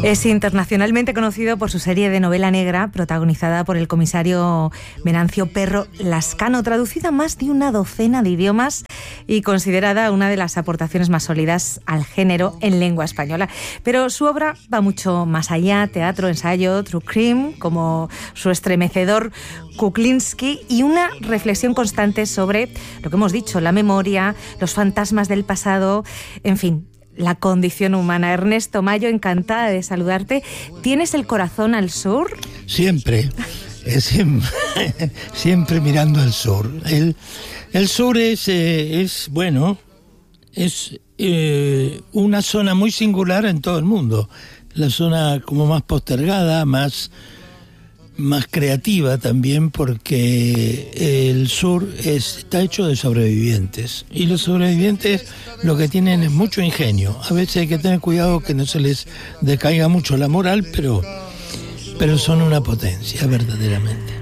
Es internacionalmente conocido por su serie de novela negra protagonizada por el comisario Venancio Perro Lascano, traducida a más de una docena de idiomas y considerada una de las aportaciones más sólidas al género en lengua española. Pero su obra va mucho más allá: teatro, ensayo, true crime, como su estremecedor Kuklinski, y una reflexión constante sobre lo que hemos dicho, la memoria, los fantasmas del pasado, en fin, la condición humana. Ernesto Mayo, encantada de saludarte. ¿Tienes el corazón al sur? Siempre, siempre mirando al sur. El sur es una zona muy singular en todo el mundo. La zona como más postergada, más creativa también, porque el sur está hecho de sobrevivientes, y los sobrevivientes lo que tienen es mucho ingenio. A veces hay que tener cuidado que no se les decaiga mucho la moral, pero son una potencia verdaderamente.